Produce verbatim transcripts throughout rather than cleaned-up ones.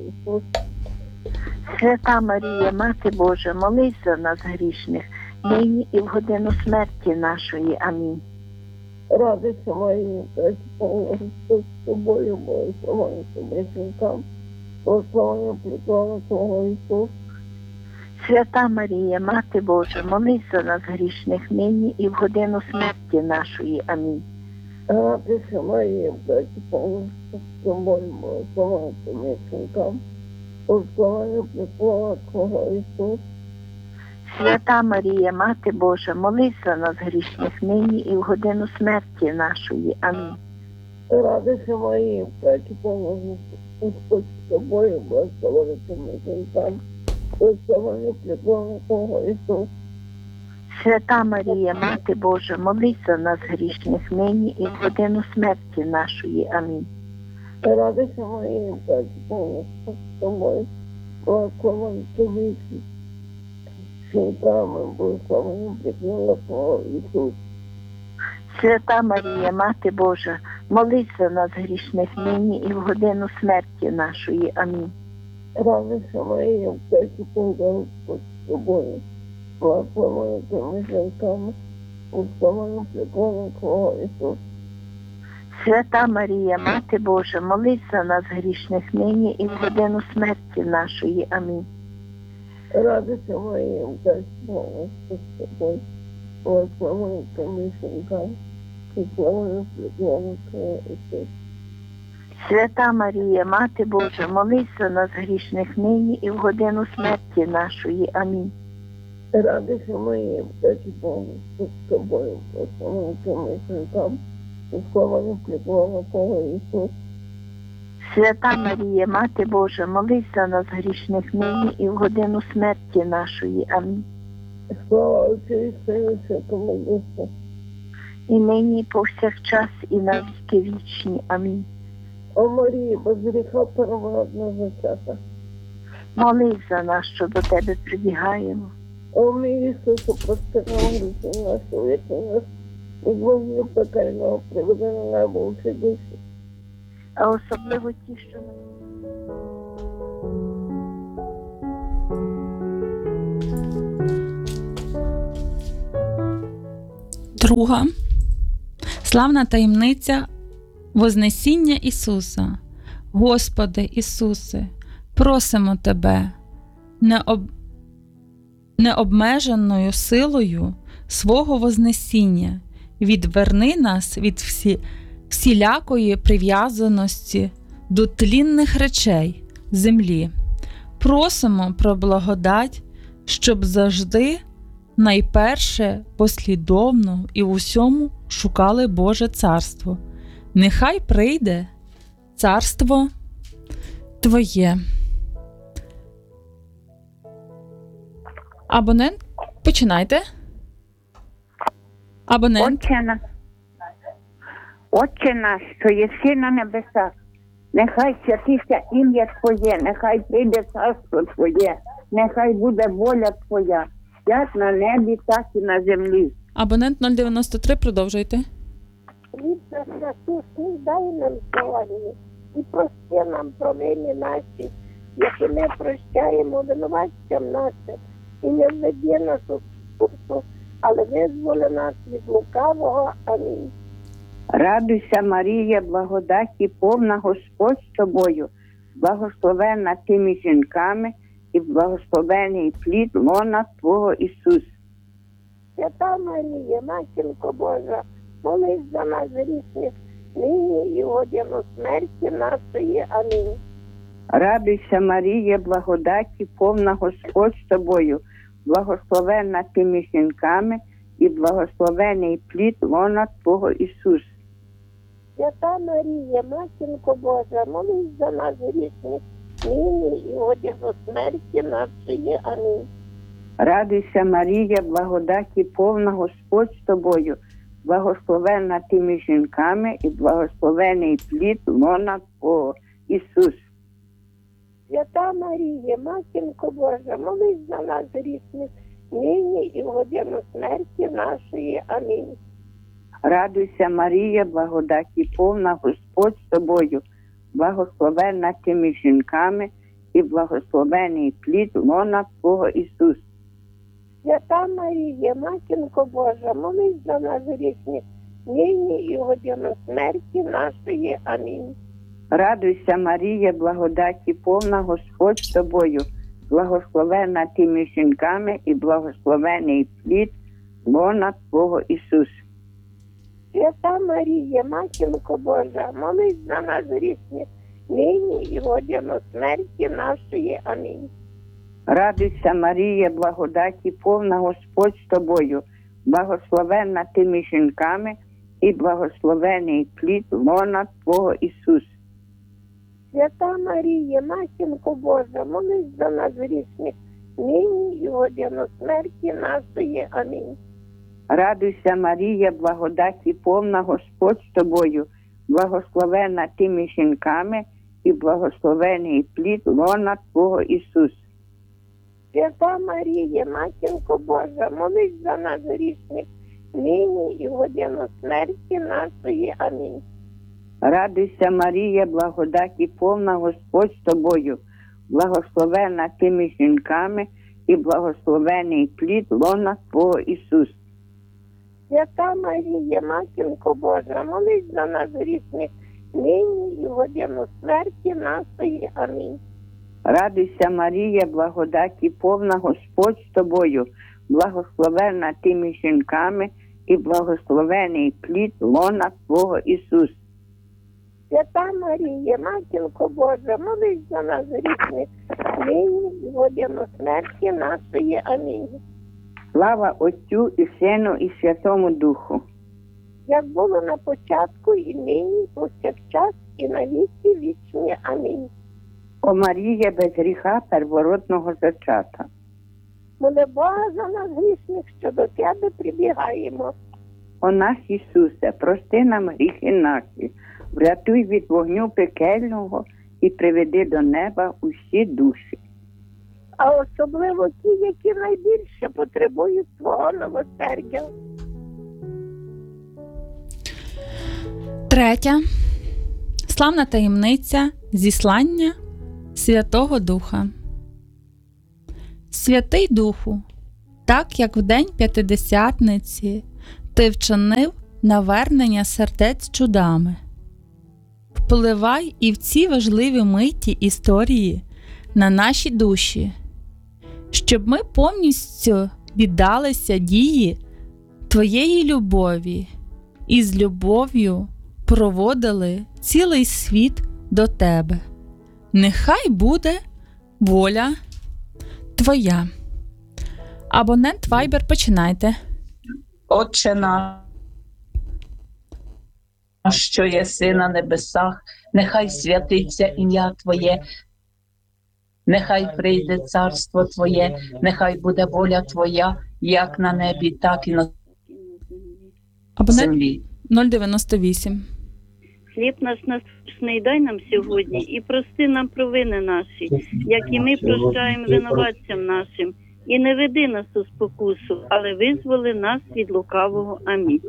Ісус. Свята Марія, Мати Божа, молись за нас грішних, нині і в годину смерті нашої. Амінь. Радуйся, Марія, Боже, Господь з тобою, благословенна ти між жінками, благословенна плода Твого Ісус. Свята Марія, Мати Божа, молись за нас грішних, нині і в годину смерті нашої. Амінь. Радуйся, Марія, Боже, Господь з тобою, благословенна ти між жінками, благословенна плода Твого Ісус. Свята Марія, Мати Божа, молись за нас грішних, нині і в годину смерті нашої. Амінь. Радуйся, Марія, Боже, Господь з тобою, благословенна ти між жінками, благословенна плода Твого Ісус. Свята Марія, Мати Божа, молись за нас грішних, нині і в годину смерті нашої. Амінь. Радуйся, Марія, Боже, Господь з тобою, благословенна ти між жінками, благословенна плода Твого Ісус. Свята Марія, Мати Божа, молись за нас грішних, нині і в годину смерті нашої. Амінь. Радуйся, Марія, Боже, Господь з тобою, благословенна ти між жінками, благословенна плода Твого Ісус. Свята Марія, Мати Божа, молись за нас грішних, нині і в годину смерті нашої. Амінь. Радуйся, Марія, Боже, Господь з тобою, благословенна ти між жінками, благословенна плода Твого Ісус. Свята Марія, Мати Божа, молись за нас грішних, нині і в годину смерті нашої. Амінь. Радуйся, Марія, Боже, Господь з тобою, благословенна ти між жінками, благословенна плода Твого Ісус. Свята Марія, Мати Божа, молись за нас грішних, нині і в годину смерті нашої. Амінь. Слава Отцю і Сину, і Святому Духу. І нині, і повсякчас, і на віки вічні. Амінь. О Марії, без гріха первородного зачата. Молись за нас, що до Тебе прибігаємо. О мій Ісусу, прости нам гріхи наші, вічі нас, від вогню пекельного приведи на небо усі душі. А особливо ті, що на Друга славна таємниця Вознесіння Ісуса. Господи Ісусе, просимо Тебе необ... необмеженою силою свого Вознесіння відверни нас від всі... всілякої прив'язаності до тлінних речей землі. Просимо про благодать, щоб завжди найперше послідовно і в усьому шукали Боже Царство. Нехай прийде Царство Твоє. Абонент, починайте. Абонент. Отче наш, Отче наш, що єси на небесах, нехай святиться ім'я Твоє, нехай прийде царство Твоє, нехай буде воля Твоя, як на небі, так і на землі. Абонент нуль дев'яносто три, продовжуйте. Хліб наш насущний дай нам сьогодні, і прости нам провини наші, як і ми прощаємо винуватцям нашим, і не введи нас у спокусу, але визволи нас від лукавого. Амінь. Радуйся, Марія, благодаті повна, Господь з тобою, благословенна ти між жінками, і благословений плід лона Твого Ісус. Свята Марія, Матінко Божа, молись за нас грішних, нині і в годину смерті нашої. Амінь. Радуйся, Марія, благодаті повна, Господь з тобою, благословенна ти між жінками, і благословений плід лона Твого Ісус. Свята Марія, Матінко Божа, молись за нас грішних, нині і в годину смерті нашої. Амінь. Радуйся, Марія, благодаті повна, Господь з тобою, благословенна ти між жінками, і благословений плід лона Твого Ісус. Свята Марія, Матінко Божа, молись за нас грішних, нині і в годину смерті нашої. Амінь. Радуйся, Марія, благодаті повна, Господь з тобою, благословенна ти між жінками, і благословений плід лона Твого Ісус. Свята Марія, Матінко Божа, молись за нас грішних, нині і в годину смерті нашої. Амінь. Радуйся, Марія, благодаті повна, Господь з тобою, благословена ти між жінками і благословений плід лона Твого Ісус. Свята Марія, Матінко Божа, молись за нас грішних, нині і в годину смерті нашої. Амінь. Радуйся, Марія, благодаті повна, Господь з тобою, благословена ти між жінками і благословений плід лона Твого Ісус. Свята Марія, Матінко Божа, молись за нас грішних, нині і в годину смерті нашої. Амінь. Радуйся, Марія, благодаті повна, Господь з тобою, благословена ти між жінками і благословений плід лона Твого Ісус. Свята Марія, Матінко Божа, молись за нас грішних, нині і в годину смерті нашої. Амінь. Радуйся, Марія, благодаті повна, Господь з тобою, благословена ти між жінками і благословений плід лона Твого Ісус. Свята Марія, Матінко Божа, молись за нас грішних, нині і в годину смерті нашої. Амінь. Радуйся, Марія, благодаті повна, Господь з тобою, благословена ти між жінками і благословений плід лона Твого Ісус. Свята Марія, Матінко Божа, молись за нас грішних, нині і в годину смерті нашої. Амінь. Слава Отцю і Сину і Святому Духу. Як було на початку, і нині, і повсякчас, і на віки вічні. Амінь. О Марія, без гріха первородного зачата. Моли Бога за нас грішних, що до Тебе прибігаємо. О наш Ісусе, прости нам гріхи наші, врятуй від вогню пекельного і приведи до неба усі душі. А особливо ті, які найбільше потребують свого милосердя. Третя. Славна таємниця зіслання Святого Духа. Святий Духу, так як в день П'ятидесятниці ти вчинив навернення сердець чудами. Впливай і в ці важливі миті історії на наші душі, щоб ми повністю віддалися дії Твоєї любові і з любов'ю проводили цілий світ до Тебе. Нехай буде воля Твоя. Абонент Viber, починайте. Отче наш, що єси на небесах, нехай святиться ім'я Твоє, нехай прийде царство Твоє, нехай буде воля Твоя, як на небі, так і на Абонент землі. нуль дев'яносто вісім. Хліб наш насущний дай нам сьогодні і прости нам провини наші, як і ми прощаємо винуватцям нашим. І не веди нас у спокусу, але визволи нас від лукавого. Амінь.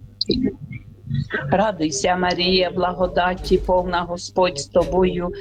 Радуйся, Марія, благодаті повна, Господь з тобою,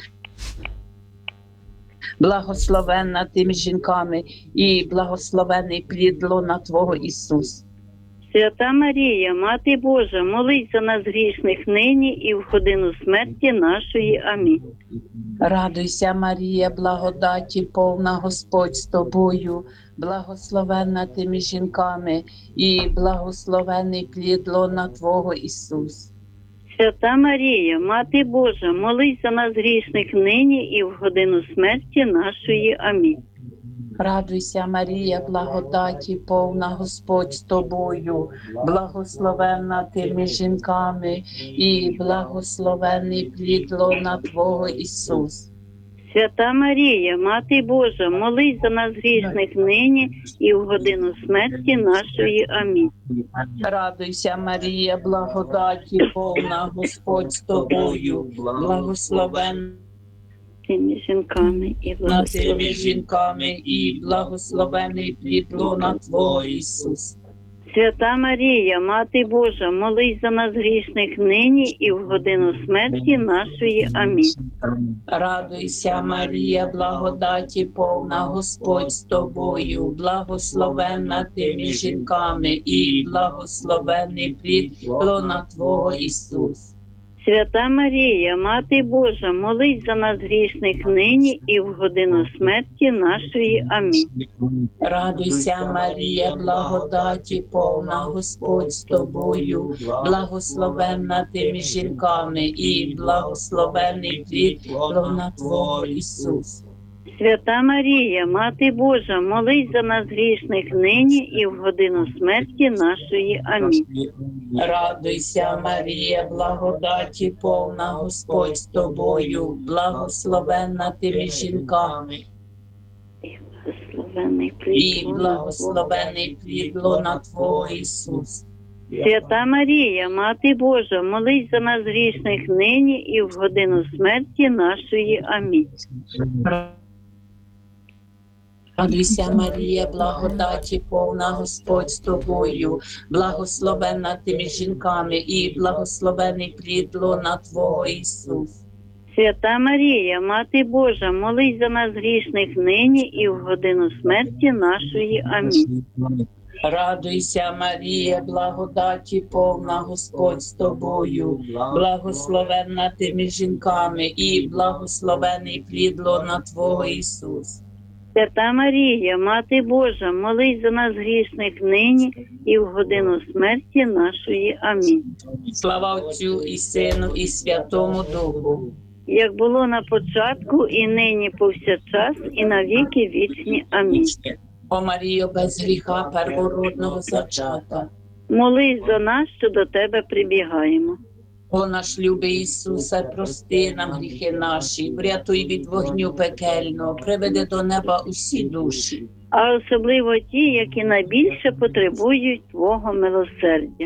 благословенна ти між жінками і благословений плід лона Твого Ісус. Свята Марія, Мати Божа, молись за нас грішних нині і в годину смерті нашої. Амінь. Радуйся, Марія, благодаті повна, Господь з тобою, благословенна ти між жінками і благословений плід лона Твого Ісус. Свята Марія, Мати Божа, молись за нас грішних нині і в годину смерті нашої. Амінь. Радуйся, Марія, благодаті повна, Господь з тобою, благословенна ти між жінками і благословений плід лона Твого Ісус. Свята Марія, Мати Божа, молись за нас грішних нині і в годину смерті нашої. Амінь. Радуйся, Марія, благодаті повна, Господь з тобою, благословенна Тими жінками і тими благословенна. жінками і благословений плід лона Твого Ісус. Свята Марія, Мати Божа, молись за нас грішних нині і в годину смерті нашої. Амінь. Радуйся, Марія, благодаті повна, Господь з тобою, благословенна ти між жінками, і благословений плід лона Твого Ісус. Свята Марія, Мати Божа, молись за нас грішних нині і в годину смерті нашої. Амінь. Радуйся, Марія, благодаті повна, Господь з тобою, благословенна ти між жінками, і благословений плід лона Твого Ісус. Свята Марія, Мати Божа, молись за нас грішних нині і в годину смерті нашої. Амінь. Радуйся, Марія, благодаті повна, Господь з тобою, благословенна ти між жінками, Благословений і плід благословений плід лона Твого Ісус. Свята Марія, Мати Божа, молись за нас грішних нині і в годину смерті нашої. Амінь. Радуйся, Марія, благодаті повна, Господь з тобою, благословенна ти між жінками, і благословений плід лона Твого Ісус. Свята Марія, Мати Божа, молись за нас грішних нині і в годину смерті нашої. Амінь. Радуйся, Марія, благодаті повна, Господь з тобою, благословенна ти між жінками, і благословений плід лона Твого Ісус. Свята Марія, Мати Божа, молись за нас грішних нині і в годину смерті нашої. Амінь. Слава Отцю і Сину, і Святому Духу. Як було на початку, і нині повсякчас, і на віки вічні. Амінь. О Маріо, без гріха первородного зачата. Молись за нас, що до Тебе прибігаємо. О наш любий Ісусе, прости нам гріхи наші, врятуй від вогню пекельного, приведи до неба усі душі. А особливо ті, які найбільше потребують Твого милосердя.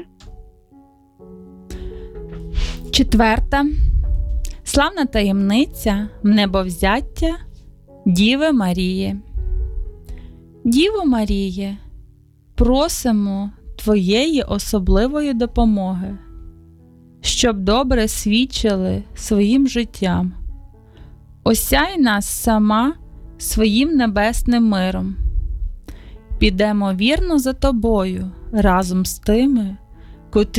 Четверта. Славна таємниця небовзяття Діви Марії. Діво Маріє, просимо Твоєї особливої допомоги, щоб добре свідчили своїм життям. Осяй нас сама своїм небесним миром. Підемо вірно за Тобою разом з тими, котрі